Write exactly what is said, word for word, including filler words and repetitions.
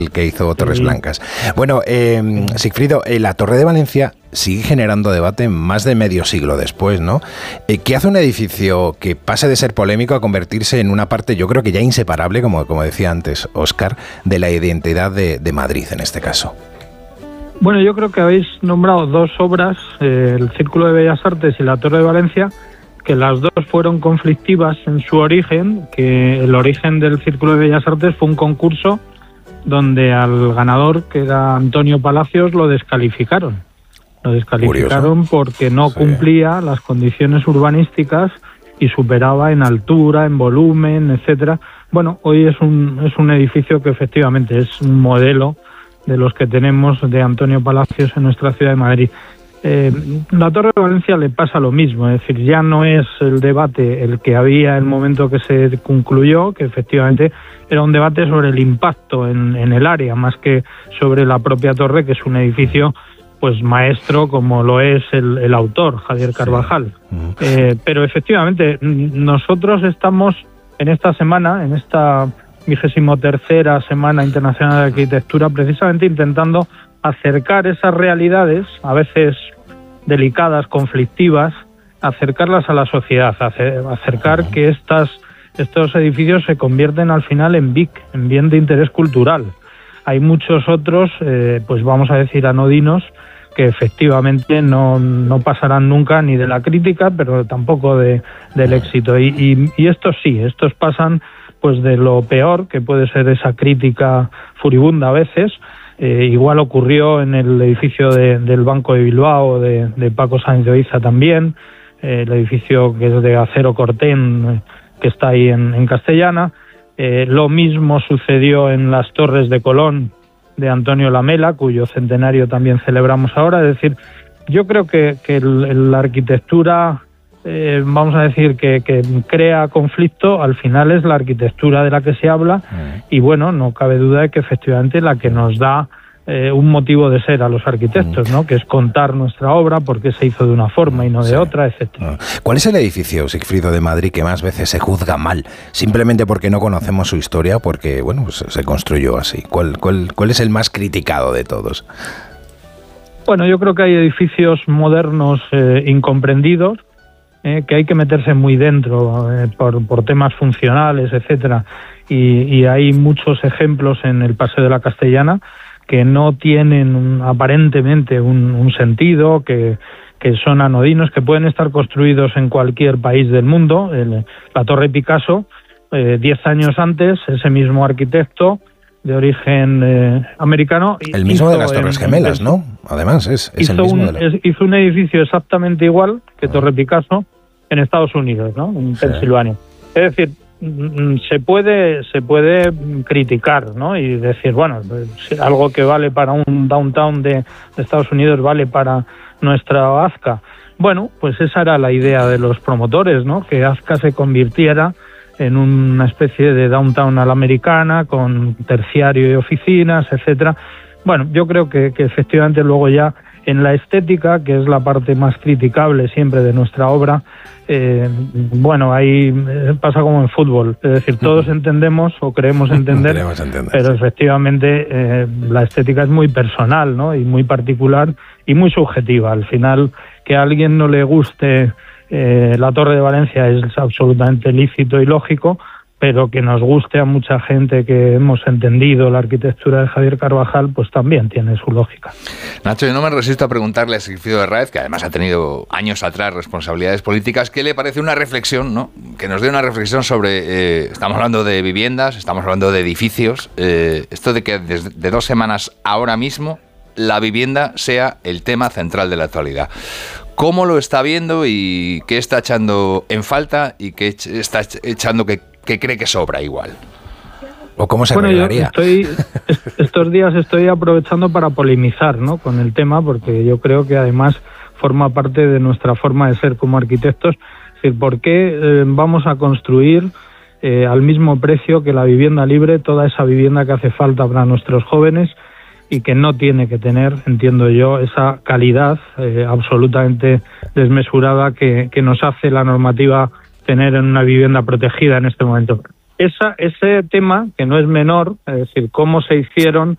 que hizo Torres sí. Blancas. Bueno, eh, Sigfrido, eh, la Torre de Valencia sigue generando debate más de medio siglo después, ¿no? Eh, ¿Qué hace un edificio que pase de ser polémico a convertirse en una parte, yo creo que ya inseparable, como, como decía antes Óscar, de la identidad de, de Madrid en este caso? Bueno, yo creo que habéis nombrado dos obras, eh, el Círculo de Bellas Artes y la Torre de Valencia, que las dos fueron conflictivas en su origen, que el origen del Círculo de Bellas Artes fue un concurso donde al ganador, que era Antonio Palacios, lo descalificaron. Lo descalificaron Curioso. porque no sí. cumplía las condiciones urbanísticas y superaba en altura, en volumen, etcétera. Bueno, hoy es un, es un edificio que efectivamente es un modelo de los que tenemos de Antonio Palacios en nuestra ciudad de Madrid. Eh, la Torre de Valencia le pasa lo mismo, es decir, ya no es el debate el que había en el momento que se concluyó, que efectivamente era un debate sobre el impacto en, en el área, más que sobre la propia torre, que es un edificio pues maestro como lo es el, el autor, Javier Carvajal. Sí. Eh, pero efectivamente, nosotros estamos en esta semana, en esta vigésimo tercera Semana Internacional de Arquitectura, precisamente intentando acercar esas realidades, a veces delicadas, conflictivas, acercarlas a la sociedad, acercar que estas, estos edificios se convierten al final en B I C, en bien de interés cultural. Hay muchos otros, eh, pues vamos a decir anodinos, que efectivamente no, no pasarán nunca ni de la crítica, pero tampoco de, del éxito. Y, y, y estos sí, estos pasan pues de lo peor, que puede ser esa crítica furibunda a veces. Eh, igual ocurrió en el edificio de, del Banco de Bilbao, de, de Paco Sáenz de Oiza también, eh, el edificio que es de Acero Corten, eh, que está ahí en, en Castellana. Eh, lo mismo sucedió en las Torres de Colón de Antonio Lamela, cuyo centenario también celebramos ahora. Es decir, yo creo que, que el, el, la arquitectura, eh, vamos a decir, que, que crea conflicto, al final es la arquitectura de la que se habla, y bueno, no cabe duda de que efectivamente la que nos da eh, un motivo de ser a los arquitectos, ¿no? Que es contar nuestra obra, por qué se hizo de una forma y no de sí. otra, etcétera. ¿Cuál es el edificio, Sigfrido, de Madrid que más veces se juzga mal, simplemente porque no conocemos su historia, porque bueno, pues se construyó así? ¿Cuál, cuál, cuál es el más criticado de todos? Bueno, yo creo que hay edificios modernos eh, incomprendidos, Eh, que hay que meterse muy dentro eh, por, por temas funcionales, etcétera, y, y hay muchos ejemplos en el Paseo de la Castellana que no tienen un, aparentemente un, un sentido, que, que son anodinos, que pueden estar construidos en cualquier país del mundo. El, la Torre Picasso, eh, diez años antes, ese mismo arquitecto de origen eh, americano. El mismo de las Torres en, Gemelas, en, ¿no? Además, es, es hizo el mismo. Un, de la... hizo un edificio exactamente igual que ah. Torre Picasso en Estados Unidos, ¿no? En sí. Pensilvania. Es decir, se puede se puede criticar, ¿no? Y decir, bueno, algo que vale para un downtown de, de Estados Unidos vale para nuestra Azca. Bueno, pues esa era la idea de los promotores, ¿no? Que Azca se convirtiera en una especie de downtown a la americana, con terciario y oficinas, etcétera. Bueno, yo creo que, que efectivamente luego ya en la estética, que es la parte más criticable siempre de nuestra obra, eh, bueno, ahí pasa como en fútbol, es decir, todos entendemos o creemos entender, entender pero efectivamente eh, la estética es muy personal, ¿no? Y muy particular y muy subjetiva. Al final, que a alguien no le guste eh, la Torre de Valencia es absolutamente lícito y lógico, pero que nos guste a mucha gente que hemos entendido la arquitectura de Javier Carvajal, pues también tiene su lógica. Nacho, yo no me resisto a preguntarle a Sigfrido Herráez, que además ha tenido años atrás responsabilidades políticas, ¿qué le parece una reflexión, ¿no? Que nos dé una reflexión sobre, eh, estamos hablando de viviendas, estamos hablando de edificios, eh, esto de que desde de dos semanas ahora mismo la vivienda sea el tema central de la actualidad. ¿Cómo lo está viendo y qué está echando en falta y qué está echando que que cree que sobra igual? ¿O cómo se bueno, arreglaría? Yo estoy, estos días estoy aprovechando para polemizar, ¿no? con el tema, porque yo creo que además forma parte de nuestra forma de ser como arquitectos. Es decir, ¿por qué eh, vamos a construir eh, al mismo precio que la vivienda libre, toda esa vivienda que hace falta para nuestros jóvenes y que no tiene que tener, entiendo yo, esa calidad eh, absolutamente desmesurada que, que nos hace la normativa tener en una vivienda protegida en este momento? Esa, ese tema, que no es menor, es decir, cómo se hicieron